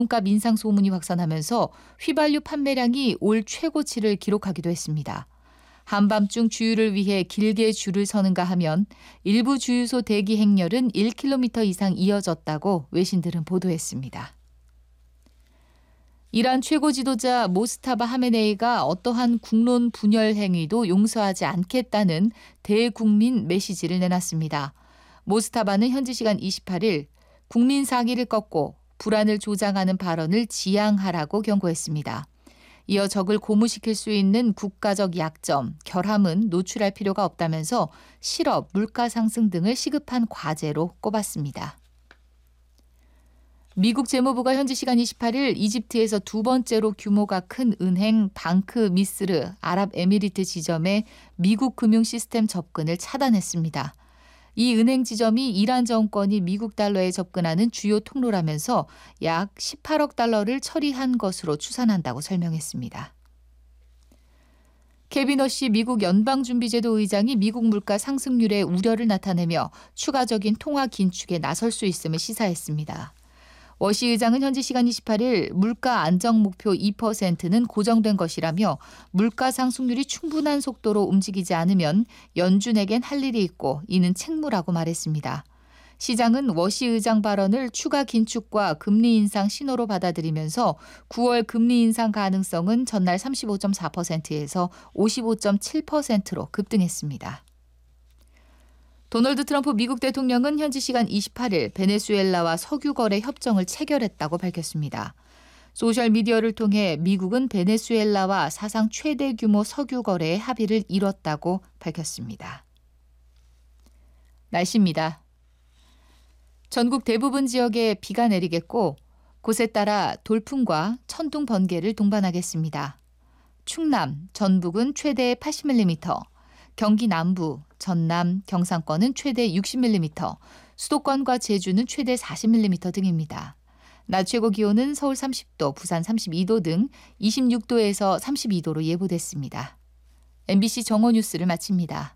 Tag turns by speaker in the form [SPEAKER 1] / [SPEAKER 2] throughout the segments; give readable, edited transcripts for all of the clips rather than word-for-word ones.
[SPEAKER 1] 값 인상 소문이 확산하면서 휘발유 판매량이 올 최고치를 기록하기도 했습니다. 한밤중 주유를 위해 길게 줄을 서는가 하면 일부 주유소 대기 행렬은 1km 이상 이어졌다고 외신들은 보도했습니다. 이란 최고 지도자 모스타바 하메네이가 어떠한 국론 분열 행위도 용서하지 않겠다는 대국민 메시지를 내놨습니다. 모스타바는 현지 시간 28일 국민 사기를 꺾고 불안을 조장하는 발언을 지양하라고 경고했습니다. 이어 적을 고무시킬 수 있는 국가적 약점, 결함은 노출할 필요가 없다면서 실업, 물가 상승 등을 시급한 과제로 꼽았습니다. 미국 재무부가 현지 시간 28일 이집트에서 두 번째로 규모가 큰 은행 방크 미스르 아랍에미리트 지점의 미국 금융 시스템 접근을 차단했습니다. 이 은행 지점이 이란 정권이 미국 달러에 접근하는 주요 통로라면서 약 18억 달러를 처리한 것으로 추산한다고 설명했습니다. 케빈 허시 미국 연방준비제도 의장이 미국 물가 상승률에 우려를 나타내며 추가적인 통화 긴축에 나설 수 있음을 시사했습니다. 워시 의장은 현지 시간 28일 물가 안정 목표 2%는 고정된 것이라며 물가 상승률이 충분한 속도로 움직이지 않으면 연준에겐 할 일이 있고 이는 책무라고 말했습니다. 시장은 워시 의장 발언을 추가 긴축과 금리 인상 신호로 받아들이면서 9월 금리 인상 가능성은 전날 35.4%에서 55.7%로 급등했습니다. 도널드 트럼프 미국 대통령은 현지 시간 28일 베네수엘라와 석유 거래 협정을 체결했다고 밝혔습니다. 소셜미디어를 통해 미국은 베네수엘라와 사상 최대 규모 석유 거래에 합의를 이뤘다고 밝혔습니다. 날씨입니다. 전국 대부분 지역에 비가 내리겠고 곳에 따라 돌풍과 천둥 번개를 동반하겠습니다. 충남, 전북은 최대 80mm, 경기 남부, 전남, 경상권은 최대 60mm, 수도권과 제주는 최대 40mm 등입니다. 낮 최고 기온은 서울 30도, 부산 32도 등 26도에서 32도로 예보됐습니다. MBC 정오 뉴스를 마칩니다.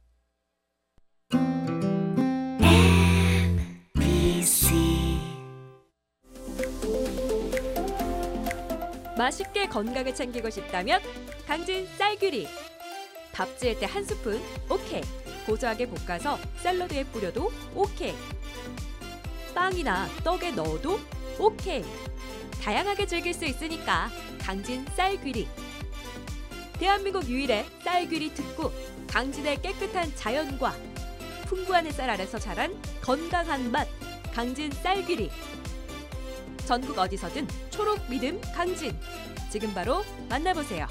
[SPEAKER 2] 맛있게 건강을 챙기고 싶다면 강진 쌀귀리. 밥 지을 때 한 스푼 오케이. 고소하게 볶아서 샐러드에 뿌려도 오케이. 빵이나 떡에 넣어도 오케이. 다양하게 즐길 수 있으니까 강진 쌀귀리. 대한민국 유일의 쌀귀리 특구 강진의 깨끗한 자연과 풍부한 햇살 아래서 자란 건강한 맛 강진 쌀귀리. 전국 어디서든 초록 믿음 강진. 지금 바로 만나보세요.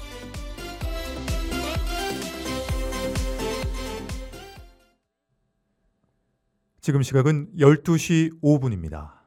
[SPEAKER 3] 지금 시각은 12시 5분입니다.